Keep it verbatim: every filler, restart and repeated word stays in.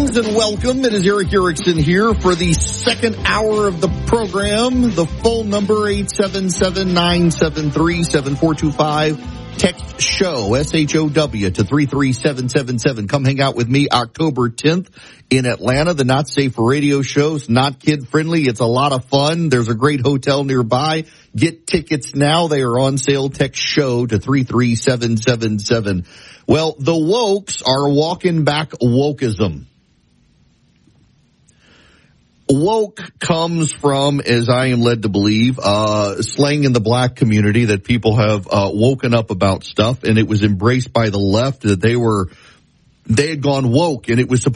Greetings and welcome. It is Eric Erickson here for the second hour of the program. The phone number, eight seven seven, nine seven three, seven four two five. Text SHOW, S H O W, to three three seven seven seven. Come hang out with me October tenth in Atlanta. The Not Safe for Radio show's not kid-friendly. It's a lot of fun. There's a great hotel nearby. Get tickets now. They are on sale. Text SHOW to three three seven seven seven. Well, the wokes are walking back wokeism. Woke comes from, as I am led to believe, uh, slang in the black community that people have, uh, woken up about stuff, and it was embraced by the left that they were, they had gone woke, and it was supposed